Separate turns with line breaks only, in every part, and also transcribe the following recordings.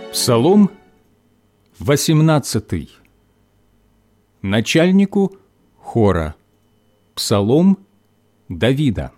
Псалом 18. Начальнику хора. Псалом Давида.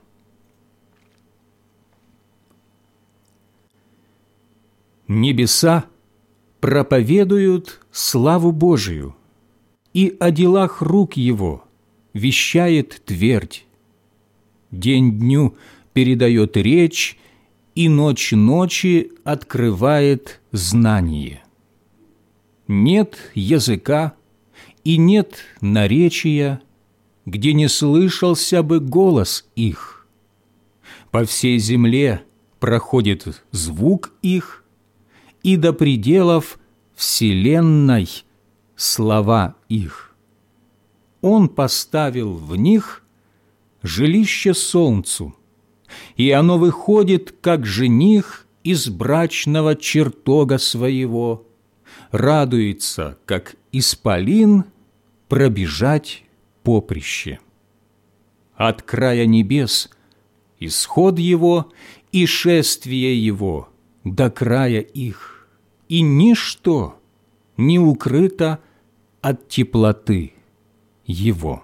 Небеса проповедуют славу Божию, и о делах рук Его вещает твердь. День дню передает речь, и ночь ночи открывает знание. Нет языка и нет наречия, где не слышался бы голос их. По всей земле проходит звук их, и до пределов вселенной слова их. Он поставил в них жилище солнцу, и оно выходит, как жених из брачного чертога своего, радуется, как исполин, пробежать поприще. От края небес исход его и шествие его до края их, и ничто не укрыто от теплоты его.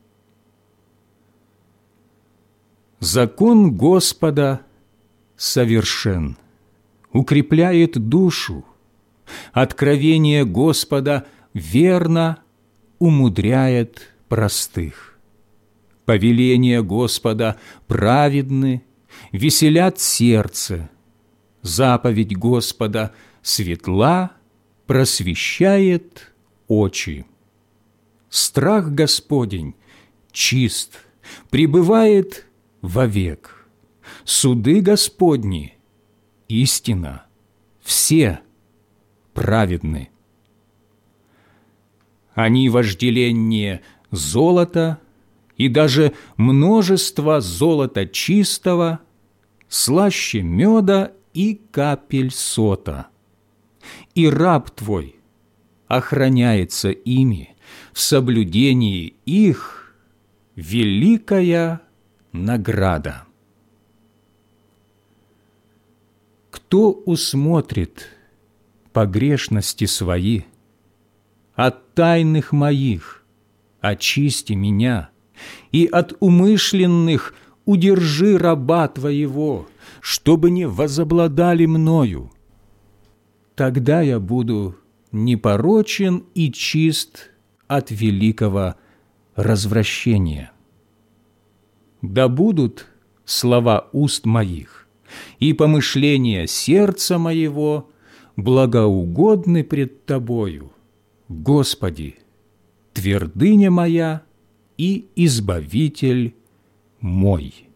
Закон Господа совершен, укрепляет душу. Откровение Господа верно умудряет простых. Повеления Господа праведны, веселят сердце. Заповедь Господа светла, просвещает очи. Страх Господень чист, пребывает вовек. Суды Господни истина, все праведны. Они вожделеннее золота, и даже множество золота чистого, слаще меда и капель сота. И раб Твой охраняется ими, в соблюдении их великая награда. Кто усмотрит погрешности свои? От тайных моих очисти меня, и от умышленных удержи раба Твоего, чтобы не возобладали мною. Тогда я буду непорочен и чист от великого развращения. Да будут слова уст моих и помышления сердца моего благоугодны пред Тобою, Господи, твердыня моя и избавитель мой».